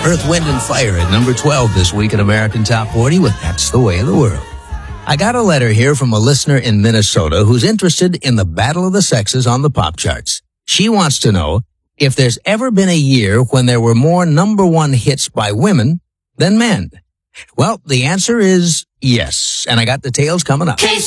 Earth, Wind, and Fire at number 12 this week in American Top 40 with That's the Way of the World. I got a letter here from a listener in Minnesota who's interested in the battle of the sexes on the pop charts. She wants to know if there's ever been a year when there were more number one hits by women than men. Well, the answer is yes, and I got details coming up.